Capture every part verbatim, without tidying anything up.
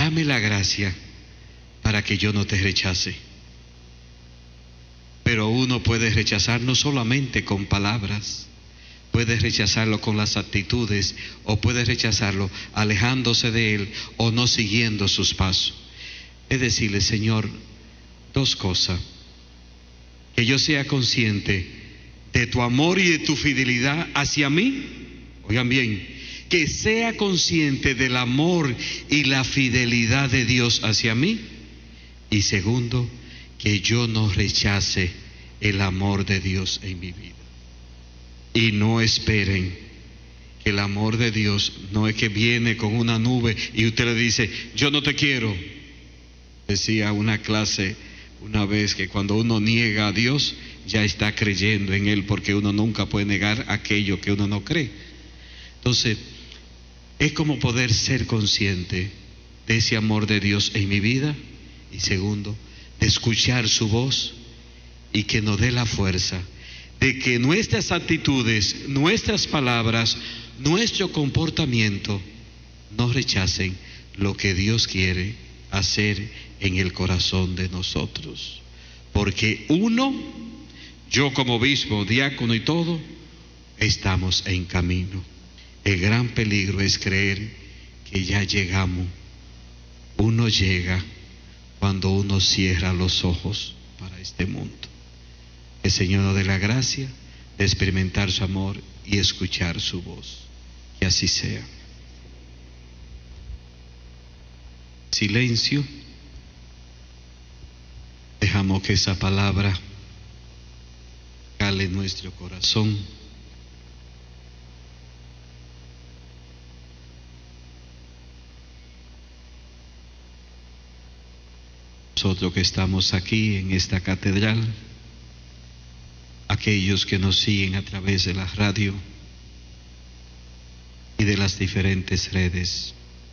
dame la gracia para que yo no te rechace. Pero uno puede rechazar no solamente con palabras, puede rechazarlo con las actitudes, o puede rechazarlo alejándose de Él o no siguiendo sus pasos. Es decirle, Señor, dos cosas: que yo sea consciente de tu amor y de tu fidelidad hacia mí. Oigan bien, que sea consciente del amor y la fidelidad de Dios hacia mí. Y segundo, que yo no rechace el amor de Dios en mi vida. Y no esperen que el amor de Dios no es que viene con una nube y usted le dice, yo no te quiero. Decía una clase una vez que cuando uno niega a Dios, ya está creyendo en Él, porque uno nunca puede negar aquello que uno no cree. Entonces, es como poder ser consciente de ese amor de Dios en mi vida, y segundo, de escuchar su voz y que nos dé la fuerza de que nuestras actitudes, nuestras palabras, nuestro comportamiento no rechacen lo que Dios quiere hacer en el corazón de nosotros. Porque uno, yo como obispo, diácono y todo, estamos en camino. El gran peligro es creer que ya llegamos. Uno llega cuando uno cierra los ojos para este mundo. El Señor nos dé la gracia de experimentar su amor y escuchar su voz. Que así sea. Silencio. Dejamos que esa palabra cale en nuestro corazón. Nosotros que estamos aquí en esta catedral, aquellos que nos siguen a través de la radio y de las diferentes redes,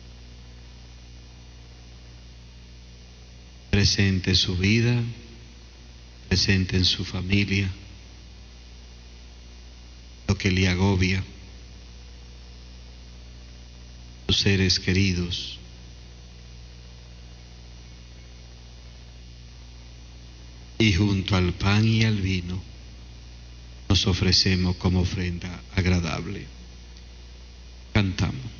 presente en su vida, presente en su familia, lo que le agobia, sus seres queridos. Y junto al pan y al vino nos ofrecemos como ofrenda agradable. Cantamos.